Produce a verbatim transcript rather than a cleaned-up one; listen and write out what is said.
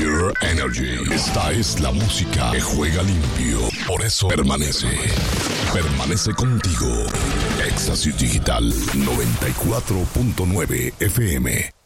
Pure Energy. Esta es la música que juega limpio. Por eso permanece. Permanece contigo. Éxtasis Digital noventa y cuatro punto nueve F M.